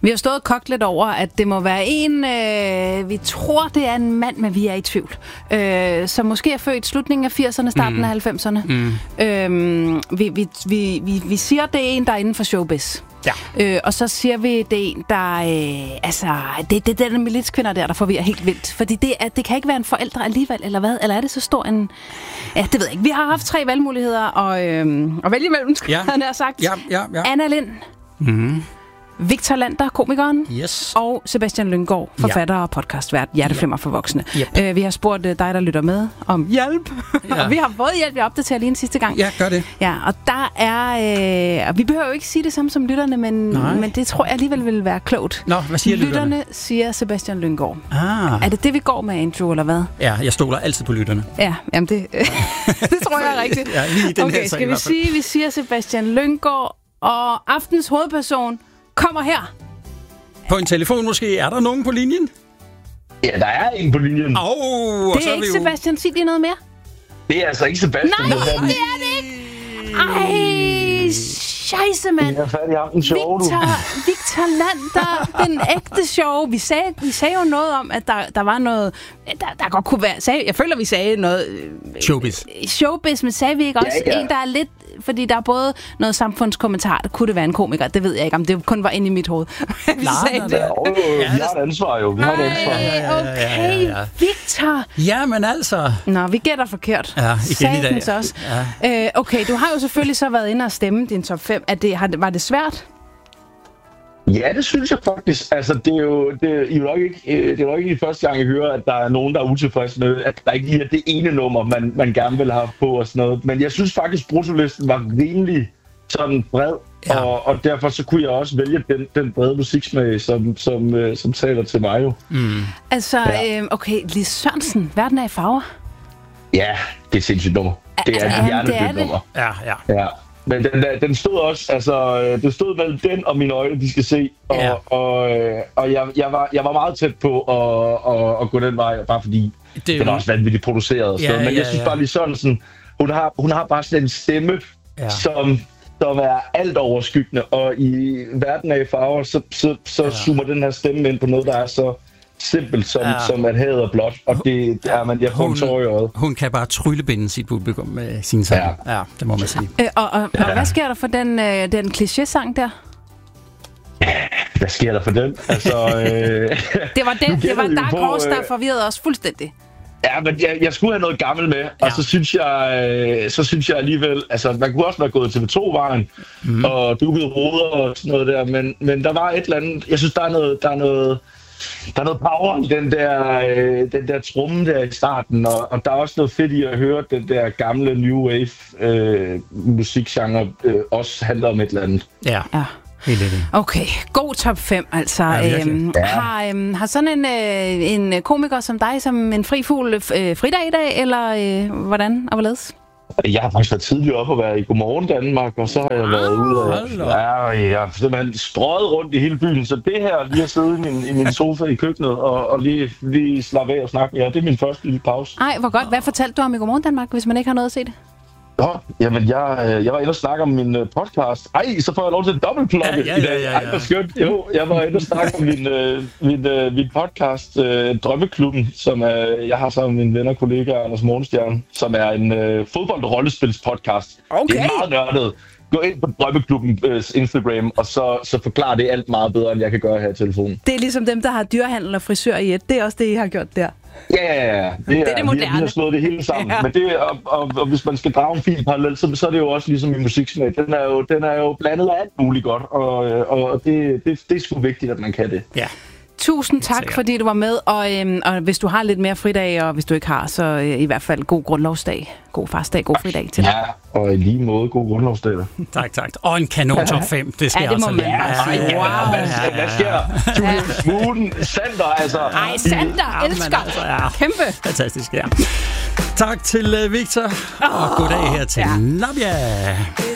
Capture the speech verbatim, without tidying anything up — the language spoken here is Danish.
Vi har stået og kogt lidt over, at det må være en, øh, vi tror, det er en mand, men vi er i tvivl. Øh, som måske er født slutningen af firserne, starten mm. af halvfemserne. Mm. Øh, vi, vi, vi, vi, vi siger, det er en, der er inden for showbiz. Ja. Øh, og så siger vi, det er en, der... Øh, altså, det, det er den militskvinder der, der forvirrer helt vildt. Fordi det, er, det kan ikke være en forældre alligevel, eller hvad? Eller er det så stor en... Ja, det ved jeg ikke. Vi har haft tre valgmuligheder og, øh, og vælge imellem, skal ja. han have sagt. Ja, ja, ja. Anna Lind. Mm-hmm. Victor Lander, komikeren. Yes. Og Sebastian Lynggaard, forfatter ja. og podcastvært, Hjerteflimmer for voksne. Yep. Øh, vi har spurgt dig, der lytter med, om hjælp. Ja. Og vi har fået hjælp, jeg opdaterer lige en sidste gang. Ja, gør det. Ja, og der er... Øh, og vi behøver jo ikke sige det samme som lytterne, men, men det tror jeg alligevel vil være klogt. Nå, hvad siger lytterne? Lytterne siger Sebastian Lynggaard. Ah. Er det det, vi går med, Andrew, eller hvad? Ja, jeg stoler altid på lytterne. Ja, jamen det, det tror jeg er rigtigt. Ja, lige i den okay, her skal vi sige, vi siger Sebastian Lynggaard, og aftens hovedperson kommer her. På en telefon måske. Er der nogen på linjen? Ja, der er en på linjen. Oh, det er ikke Sebastian. Sig lige noget mere. Det er altså ikke Sebastian. Nej, det er det ikke. Ej, scheisse, mand. Jeg er færdig af den show, du. Victor, Victor Lander, den ægte show. Vi sagde, vi sagde jo noget om, at der, der var noget... Der, der godt kunne være... Sagde, jeg føler, vi sagde noget... Showbiz. Showbiz, men sagde vi ikke også ja, ja. en, der er lidt... Fordi der er både noget samfundskommentar, der kunne det være en komiker. Det ved jeg ikke, om det kun var inde i mit hoved. vi sagde det. Jo, jo, vi har et ansvar jo. Vi har et ansvar. Ej, okay, Victor. Ja, men altså... Nå, vi gætter forkert. Ja, igen i dag. Også. Ja. Øh, okay, du har jo selvfølgelig så været inde og stemme din top fem. Er det, har det, var det svært? Ja, det synes jeg faktisk. Altså, det er jo, det, I er nok ikke, det er nok ikke første gang, jeg hører, at der er nogen, der er utilfredse med, at der ikke lige er det ene nummer, man, man gerne vil have på og sådan noget. Men jeg synes faktisk, bruttolisten var rimelig sådan bred, ja. og, og derfor så kunne jeg også vælge den, den brede musiksmag, som, som, øh, som taler til mig jo. Mm. Altså, ja. øh, okay, Lis Sørensen, Verden er i farver. Ja, det er sindssygt nummer. Det er et hjernedødt nummer. Ja, ja. ja. Men den, den stod også, altså, det stod vel den og mine øjne, de skal se, og, ja. og, og jeg, jeg, var, jeg var meget tæt på at, at, at gå den vej, bare fordi det, den er også vanvittigt produceret og sådan ja, men ja, jeg synes ja. bare lige sådan, hun har, hun har bare sådan en stemme, ja. som, som er alt overskyggende, og i Verden af farver, så, så, så ja. zoomer den her stemme ind på noget, der er så simpelt som, ja. som at havet er blåt, og det er man, jeg får en tår i øjet. Hun kan bare tryllebinde sit publikum med sin sang. Ja. ja, det må man sige. Øh, og, og, ja. og hvad sker der for den, øh, den kliché-sang der? Hvad sker der for den? Altså, øh, det var den, det var Dark Horse, der forvirrede os fuldstændig. Ja, men jeg, jeg skulle have noget gammelt med, ja. og så synes jeg, øh, så synes jeg alligevel, altså man kunne også være gået T V to-vejen mm. og dukket hoveder og sådan noget der, men, men der var et eller andet, jeg synes der er noget, der er noget, der er noget power i den der, øh, den der tromme der i starten, og, og der er også noget fedt i at høre den der gamle new wave øh, musikgenre øh, også handler om et eller andet. Ja. ja. Okay, god top fem altså. Ja, øhm, ja. har, øhm, har sådan en, øh, en komiker som dig som en fri fugl øh, fridag i dag, eller øh, hvordan og hvorledes? Jeg har faktisk været tidligere op at være i Godmorgen Danmark, og så har jeg været ude og ja, jeg har simpelthen strøget rundt i hele byen, så det her lige at sidde i min, i min sofa i køkkenet og, og lige, lige slappe af og snakke, ja, det er min første lille pause. Ej, hvor godt. Hvad fortalte du om i Godmorgen Danmark, hvis man ikke har noget at se det? Nå, jamen jeg, jeg var inde og snakke om min podcast. Ej, så får jeg lov til at dobbeltplukke ja, ja, ja, ja, ja. Ej, hvor skønt. Jo, jeg var inde og snakke om min, øh, min, øh, min podcast, øh, Drømmeklubben, som øh, jeg har sammen med min ven og kollega Anders Morgenstjerne, som er en øh, fodbold-rollespils-podcast. Okay. Det er meget nørdet. Gå ind på Drømmeklubbens Instagram, og så, så forklarer det alt meget bedre, end jeg kan gøre her i telefonen. Det er ligesom dem, der har dyrehandel og frisør i et. Det er også det, I har gjort der. Ja, ja, ja. Det er det, er det moderne. Vi, vi har slået det hele sammen. Ja. Men det, og, og, og hvis man skal drage en fin parallel, så, så er det jo også ligesom i musiksmag. Den er jo, den er jo blandet af alt muligt godt, og, og det, det, det er sgu vigtigt, at man kan det. Ja. Tusind tak, fordi du var med, og, øhm, og hvis du har lidt mere fridag, og hvis du ikke har, så øh, i hvert fald god grundlovsdag, god farsdag, god fridag til dig. Ja, og i lige måde god grundlovsdag. Tak, tak. Og en kanon top fem, det skal ja, det altså lige. Ja, ja, wow. Hvad, hvad sker der? Julian Smuden, Sander, altså. Ej, Sander, ja, elsker. Altså, ja. Kæmpe. Fantastisk, ja. Tak til uh, Victor, og oh, goddag her til ja. Nabia.